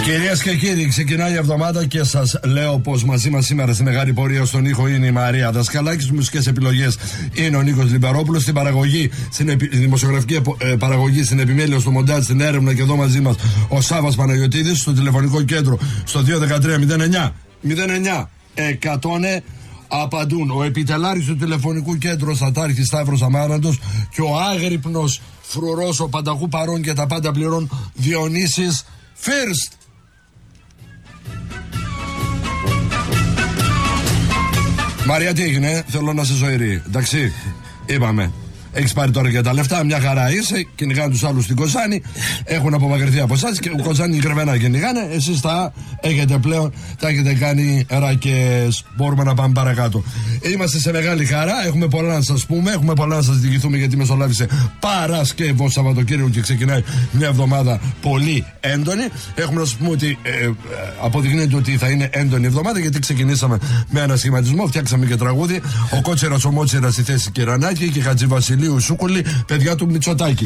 Κυρίες και κύριοι, ξεκινάει η εβδομάδα και σας λέω πως μαζί μας σήμερα στη μεγάλη πορεία στον ήχο είναι η Μαρία Δασκαλάκη, στις μουσικές επιλογές είναι ο Νίκος Λιμπερόπουλος, στην παραγωγή, στην δημοσιογραφική παραγωγή, στην επιμέλεια, στο μοντάζ, στην έρευνα και εδώ μαζί μας ο Σάββας Παναγιωτίδης, στο τηλεφωνικό κέντρο στο 213-09 100 απαντούν ο επιτελάρης του τηλεφωνικού κέντρου Στατάρχης Σταύρος Αμάραντος και ο άγρυπνος φρουρός, ο πανταχού παρών και τα πάντα πληρών Διονύσης First. Μαρία, τι έγινε, θέλω να σε ζωηρεί, εντάξει, είπαμε. Έχεις πάρει τώρα και τα λεφτά, μια χαρά είσαι. Κυνηγάνε τους άλλους στην Κοζάνη. Έχουν απομακρυνθεί από εσάς και ο Κοζάνη κρεβένα κυνηγάνε. Εσείς τα έχετε πλέον, τα έχετε κάνει ρακές. Μπορούμε να πάμε παρακάτω. Είμαστε σε μεγάλη χαρά. Έχουμε πολλά να σας πούμε. Έχουμε πολλά να σας διηγηθούμε γιατί μεσολάβησε Παρασκευό Σαββατοκύριακο και ξεκινάει μια εβδομάδα πολύ έντονη. Έχουμε να σας πούμε ότι αποδεικνύεται ότι θα είναι έντονη εβδομάδα γιατί ξεκινήσαμε με ανασχηματισμό. Φτιάξαμε και τραγούδι. Ο Κότσερας ο Μότσερας στη θέση Κυρανάκη και Χατζηβασιλείου Σούκουλη, παιδιά του Μητσοτάκη.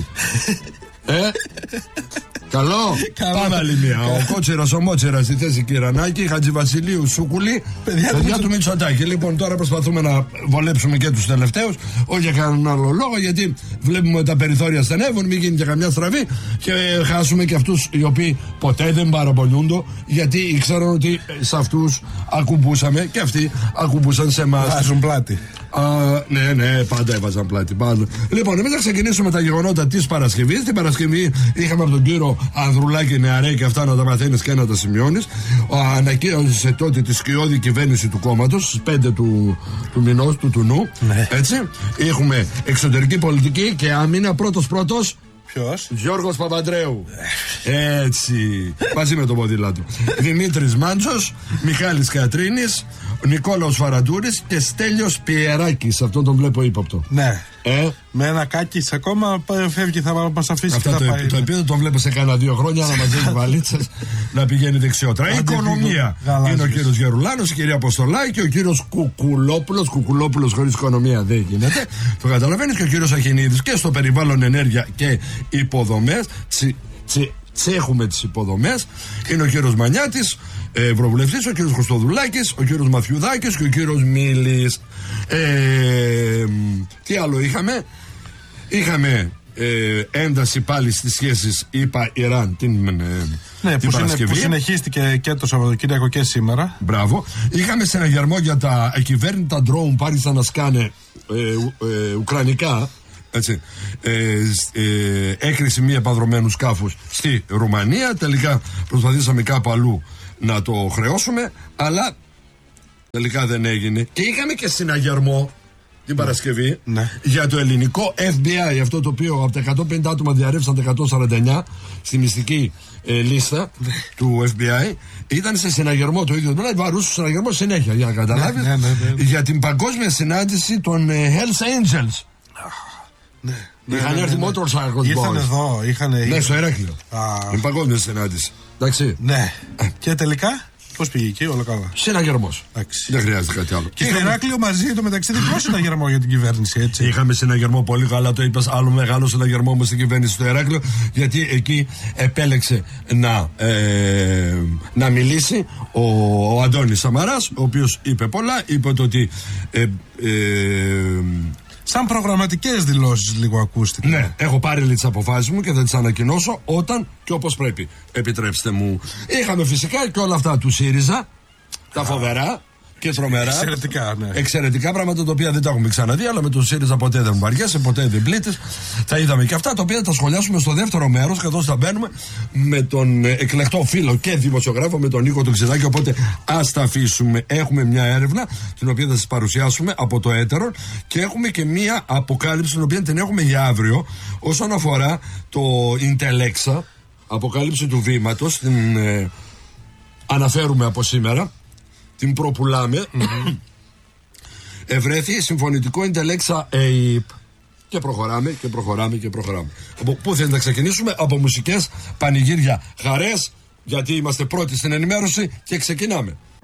Καλό. Πάμε άλλη μία. Ο Κότσερας ο Μότσερας στη θέση Κυρανάκη, Χατζηβασιλείου Σούκουλη, παιδιά του Μητσοτάκη. Λοιπόν, τώρα προσπαθούμε να βολέψουμε και τους τελευταίους, όχι για κανέναν άλλο λόγο, γιατί βλέπουμε τα περιθώρια στενεύουν, μην γίνει και καμιά στραβή και χάσουμε και αυτούς οι οποίοι ποτέ δεν παραπονιούνται, γιατί ήξεραν ότι σε αυτούς ακουμπούσαμε και αυτοί ακουμπούσαν σε εμάς. Βάζουν πλάτη. Ναι, πάντα έβαζαν πλάτη. Πάντα. Λοιπόν, εμείς θα ξεκινήσουμε τα γεγονότα της Παρασκευής. Την Παρασκευή είχαμε από τον κύριο Ανδρουλάκη νεαρέ και αυτά να τα μαθαίνεις και να τα σημειώνεις. Ανακοίνωσε τότε τη σκιώδη κυβέρνηση του κόμματος στις 5 του μηνός του νου. Ναι. Έτσι. Έχουμε εξωτερική πολιτική και άμυνα πρώτος. Ποιος? Γιώργος Παπαντρέου. Έτσι. Μαζί με τον ποδήλατο. Δημήτρης Μάντζος, Μιχάλης Κατρίνης, Νικόλαος Φαραντούρης και Στέλιος Πιεράκης. Αυτό τον βλέπω ύποπτο. Ναι. Με ένα Κάκης ακόμα φεύγει, θα μας αφήσει. Αυτά και θα πάει. Το επίπεδο τον βλέπω σε κάνα 2 χρόνια να μαζεύει βαλίτσες να πηγαίνει δεξιότερα. Οικονομία είναι ο κύριος Γερουλάνος, η κυρία Αποστολάκη και ο κύριος Κουκουλόπουλος χωρίς οικονομία δεν γίνεται. Το καταλαβαίνεις, και ο κύριος Αχινίδης. Και στο περιβάλλον, ενέργεια και υποδομές. Τσέχουμε τις υποδομές. Είναι ο κύριος Μανιάτης, ευρωβουλευτής, ο κύριος Χρυστοδουλάκης, ο κύριος Μαθιουδάκης και ο κύριος Μίλης. Τι άλλο είχαμε? Είχαμε ένταση πάλι στις σχέσεις ΙΠΑ-Ιράν την Παρασκευή. Που συνεχίστηκε και το Σαββατοκύριακο και σήμερα. Μπράβο. Είχαμε συναγερμό για τα ακυβέρνητα ντρόουν που άρχισαν να σκάνε ουκρανικά. Έτσι, έκρηση μη επανδρομένου σκάφους στη Ρουμανία. Τελικά προσπαθήσαμε κάπου αλλού να το χρεώσουμε, αλλά τελικά δεν έγινε. Και είχαμε και συναγερμό την Παρασκευή για το ελληνικό FBI, αυτό το οποίο από τα 150 άτομα διαρρεύσαν τα 149 στη μυστική λίστα του FBI. Ήταν σε συναγερμό το ίδιο, δηλαδή βαρούσε συναγερμό συνέχεια, για να καταλάβεις, για την παγκόσμια συνάντηση των Hells Angels. Είχαν έρθει Motorcycle Boys. Ήρθαν στο Ηράκλειο. Είναι παγκόσμια συνάντηση. Εντάξει. Ναι. Και τελικά πώς πήγε εκεί, όλα καλά? Συναγερμός. Δεν χρειάζεται κάτι άλλο. Και στο Ηράκλειο μαζί το μεταξύ διπλό συναγερμό για την κυβέρνηση, έτσι. Είχαμε συναγερμό, πολύ καλά το είπες. Άλλο μεγάλο συναγερμό όμως στην κυβέρνηση στο Ηράκλειο, γιατί εκεί επέλεξε να μιλήσει ο Αντώνης Σαμαράς, ο οποίος είπε πολλά. Είπε ότι σαν προγραμματικές δηλώσεις λίγο ακούστηκε. Ναι, έχω πάρει τις αποφάσεις μου και θα τις ανακοινώσω όταν και όπως πρέπει. Επιτρέψτε μου. Είχαμε φυσικά και όλα αυτά του ΣΥΡΙΖΑ, τα φοβερά και τρομερά. Εξαιρετικά πράγματα τα οποία δεν τα έχουμε ξαναδεί, αλλά με τον ΣΥΡΙΖΑ ποτέ δεν βαριέσαι, ποτέ δεν πλήττες. Τα είδαμε και αυτά τα οποία θα σχολιάσουμε στο δεύτερο μέρος, καθώς θα μπαίνουμε με τον εκλεκτό φίλο και δημοσιογράφο, με τον Νίκο τον Ξεδάκη. Οπότε ας τα αφήσουμε. Έχουμε μια έρευνα την οποία θα σας παρουσιάσουμε από το έτερο και έχουμε και μια αποκάλυψη την οποία την έχουμε για αύριο όσον αφορά το Ιντελέξα, αποκάλυψη του βήματος. Την αναφέρουμε από σήμερα. Την προπουλάμε. Ευρέθη συμφωνητικό Ιντελέξα ΕΙΠ. Και προχωράμε. Από πού θέλετε να ξεκινήσουμε? Από μουσικές, πανηγύρια, χαρές, γιατί είμαστε πρώτοι στην ενημέρωση και ξεκινάμε.